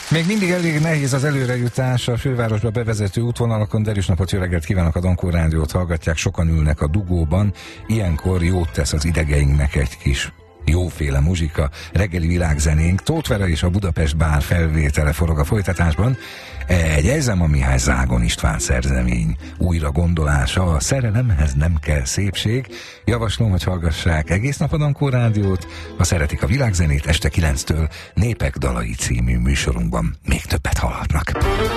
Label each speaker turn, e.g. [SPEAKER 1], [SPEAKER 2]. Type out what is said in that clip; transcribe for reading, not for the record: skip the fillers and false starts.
[SPEAKER 1] Még mindig elég nehéz az előrejutás a fővárosba bevezető útvonalakon. Derűs napot, jó reggelt kívánok, a Dankó Rádiót hallgatják, sokan ülnek a dugóban. Ilyenkor jót tesz az idegeinknek egy kis jóféle muzsika, reggeli világzenénk. Tóth Vera és a Budapest Bár felvétele forog a folytatásban. Egy Ejzema Mihály Zágon István szerzemény újra gondolása, a szerelemhez nem kell szépség. Javaslom, hogy hallgassák egész nap a Dankó Rádiót. Ha szeretik a világzenét, este 9-től Népek dalai című műsorunkban még többet hallhatnak.